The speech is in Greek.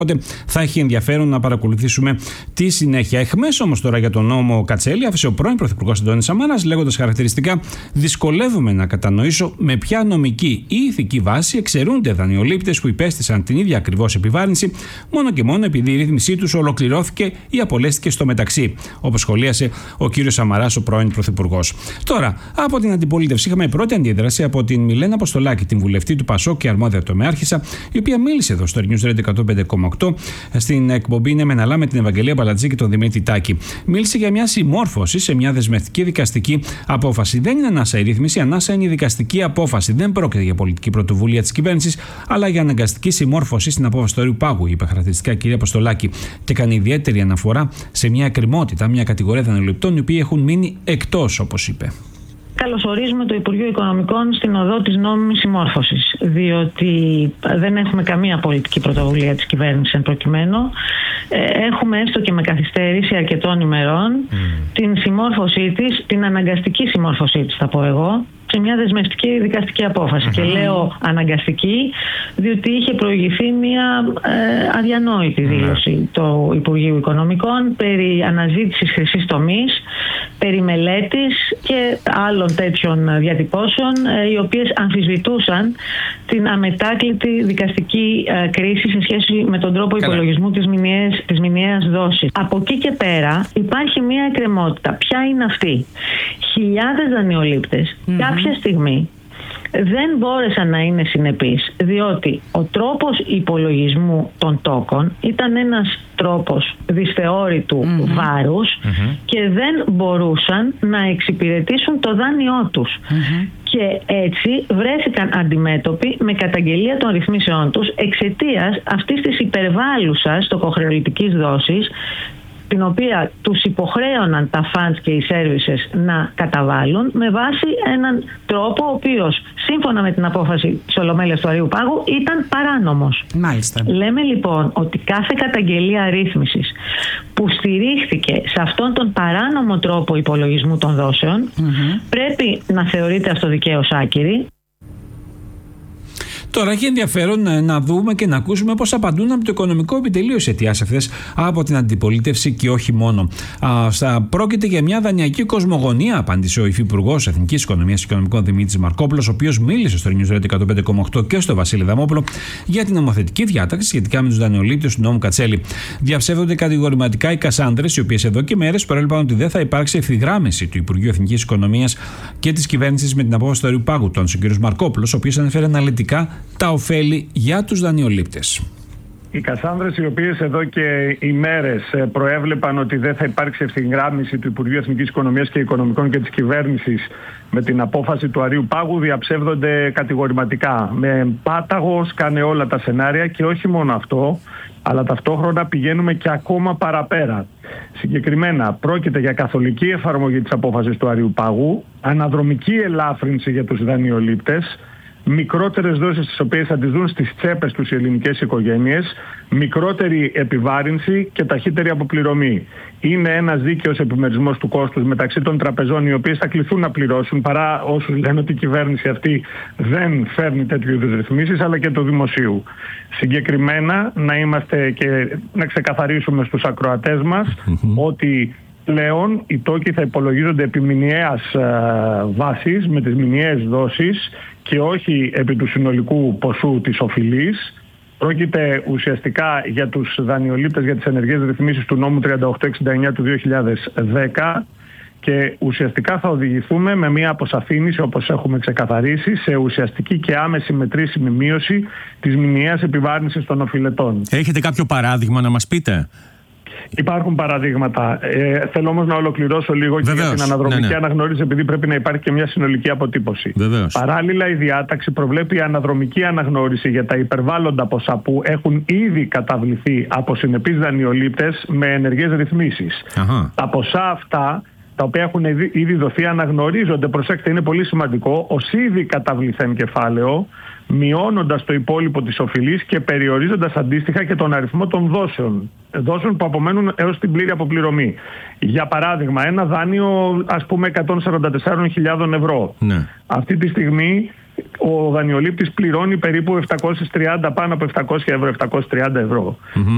Οπότε θα έχει ενδιαφέρον να παρακολουθήσουμε τη συνέχεια. Εχμές όμως τώρα για τον νόμο Κατσέλη άφησε ο πρώην Πρωθυπουργός Αντώνης Σαμάρας, λέγοντας χαρακτηριστικά: δυσκολεύομαι να κατανοήσω με ποια νομική ή ηθική βάση εξαιρούνται δανειολήπτες που υπέστησαν την ίδια ακριβώς επιβάρυνση, μόνο και μόνο επειδή η ρύθμισή τους ολοκληρώθηκε ή απολέστηκε στο μεταξύ, όπως σχολίασε ο κύριος Σαμαράς, ο πρώην Πρωθυπουργός. Τώρα, από την αντιπολίτευση είχαμε πρώτη αντίδραση από την Μιλένα Αποστολάκη, την βουλευτή του ΠΑΣΟΚ και αρμόδια τομεάρχησα, η οποία μίλησε εδώ στο News Radio 105,8 στην εκπομπή «Ναι Μεν Αλλά» με την Ευαγγελία Μπαλατζή και τον Δημήτρη Τάκη. Μίλησε για μια συμμόρφωση σε μια δεσμευτική δικαστική απόφαση. Δεν είναι ανάσα η ρύθμιση, ανάσα είναι η δικαστική απόφαση. Δεν πρόκειται για πολιτική πρωτοβουλία της κυβέρνησης, αλλά για αναγκαστική συμμόρφωση στην απόφαση του Αριού Πάγου, είπε χαρακτηριστικά η κυρία Αποστολάκη, και κάνει ιδιαίτερη αναφορά σε μια εκκρεμότητα, μια κατηγορία δανειοληπτών οι οποίοι έχουν μείνει εκτός, όπως είπε. Καλωσορίζουμε το Υπουργείο Οικονομικών στην οδό της νόμιμης συμμόρφωσης, διότι δεν έχουμε καμία πολιτική πρωτοβουλία της κυβέρνησης εν προκειμένου. Έχουμε έστω και με καθυστέρηση αρκετών ημερών την συμμόρφωσή της, την αναγκαστική συμμόρφωσή της θα πω εγώ, σε μια δεσμευτική δικαστική απόφαση. Και λέω αναγκαστική, διότι είχε προηγηθεί μια αδιανόητη δήλωση του Υπουργείου Οικονομικών περί αναζήτησης χρυσής τομής, περί μελέτης και άλλων τέτοιων διατυπώσεων, οι οποίες αμφισβητούσαν την αμετάκλητη δικαστική κρίση σε σχέση με τον τρόπο υπολογισμού της μηνιαίας δόσης. Από εκεί και πέρα υπάρχει μια εκκρεμότητα. Ποια είναι αυτή? Χιλιάδες δανειολήπτες κάποια στιγμή δεν μπόρεσαν να είναι συνεπείς, διότι ο τρόπος υπολογισμού των τόκων ήταν ένας τρόπος δυσθεώρητου βάρους και δεν μπορούσαν να εξυπηρετήσουν το δάνειό τους. Και έτσι βρέθηκαν αντιμέτωποι με καταγγελία των ρυθμίσεών τους εξαιτίας αυτής της υπερβάλλουσας τοκοχρεωλητικής δόσης, την οποία τους υποχρέωναν τα funds και οι services να καταβάλουν με βάση έναν τρόπο ο οποίος σύμφωνα με την απόφαση της Ολομέλειας του Αριού Πάγου ήταν παράνομος. Μάλιστα. Λέμε λοιπόν ότι κάθε καταγγελία ρύθμισης που στηρίχθηκε σε αυτόν τον παράνομο τρόπο υπολογισμού των δόσεων πρέπει να θεωρείται αυτοδικαίως άκυρη. Τώρα έχει ενδιαφέρον να δούμε και να ακούσουμε πώς απαντούν από το Οικονομικό Επιτελείο σε αιτιάσεις αυτές από την αντιπολίτευση και όχι μόνο. Πρόκειται για μια δανειακή κοσμογονία, απάντησε ο Υφυπουργός Εθνικής Οικονομίας και Οικονομικών Δημήτρης Μαρκόπουλος, ο οποίος μίλησε στο News Radio 105,8 και στο Βασίλη Δαμόπουλο για την νομοθετική διάταξη σχετικά με τους δανειολήπτες του νόμου Κατσέλη. Διαψεύδονται κατηγορηματικά οι Κασάνδρες, οι οποίες εδώ και μέρες προέλεπαν ότι δεν θα υπάρξει ευθυγράμμιση του Υπουργείου Εθνικής Οικονομίας και της κυβέρνησης με την απόφαση του Αριού Πάγου, τόνισε ο κ. Μαρκόπουλος, ο οποίος ανέφερε αναλυτικά τα ωφέλη για τους δανειολήπτες. Οι Κασάνδρες, οι οποίες εδώ και ημέρες προέβλεπαν ότι δεν θα υπάρξει ευθυγράμμιση του Υπουργείου Εθνικής Οικονομίας και Οικονομικών και της κυβέρνησης με την απόφαση του Αριού Πάγου, διαψεύδονται κατηγορηματικά. Με πάταγο σκάνε όλα τα σενάρια και όχι μόνο αυτό, αλλά ταυτόχρονα πηγαίνουμε και ακόμα παραπέρα. Συγκεκριμένα, πρόκειται για καθολική εφαρμογή της απόφασης του Αριού Πάγου, αναδρομική ελάφρυνση για τους δανειολήπτες, μικρότερες δόσεις τις οποίες θα τις δουν στις τσέπες τους οι ελληνικές οικογένειες, μικρότερη επιβάρυνση και ταχύτερη αποπληρωμή. Είναι ένας δίκαιος επιμερισμός του κόστους μεταξύ των τραπεζών, οι οποίες θα κληθούν να πληρώσουν, παρά όσους λένε ότι η κυβέρνηση αυτή δεν φέρνει τέτοιου είδους ρυθμίσεις, αλλά και του δημοσίου. Συγκεκριμένα, να είμαστε και να ξεκαθαρίσουμε στους ακροατές μας ότι πλέον οι τόκοι θα υπολογίζονται επί μηνιαίας βάσης, με τις μηνιαίες δόσεις και όχι επί του συνολικού ποσού της οφειλής. Πρόκειται ουσιαστικά για τους δανειολήπτες για τις ενεργές ρυθμίσεις του νόμου 3869 του 2010 και ουσιαστικά θα οδηγηθούμε με μια αποσαφήνιση, όπως έχουμε ξεκαθαρίσει, σε ουσιαστική και άμεση μετρήσιμη μείωση της μηνιαίας επιβάρυνσης των οφειλετών. Έχετε κάποιο παράδειγμα να μας πείτε? Υπάρχουν παραδείγματα. Θέλω όμως να ολοκληρώσω λίγο και για την αναδρομική αναγνώριση, επειδή πρέπει να υπάρχει και μια συνολική αποτύπωση. Παράλληλα, η διάταξη προβλέπει αναδρομική αναγνώριση για τα υπερβάλλοντα ποσά που έχουν ήδη καταβληθεί από συνεπείς δανειολήπτες με ενεργές ρυθμίσεις. Τα ποσά αυτά, τα οποία έχουν ήδη δοθεί, αναγνωρίζονται, προσέξτε, είναι πολύ σημαντικό, ως ήδη καταβληθέν κεφάλαιο, μειώνοντας το υπόλοιπο της οφειλής και περιορίζοντας αντίστοιχα και τον αριθμό των δόσεων που απομένουν έως την πλήρη αποπληρωμή. Για παράδειγμα, ένα δάνειο ας πούμε 144.000 ευρώ. Αυτή τη στιγμή ο δανειολήπτης πληρώνει περίπου 730, πάνω από 700 ευρώ, 730 ευρώ.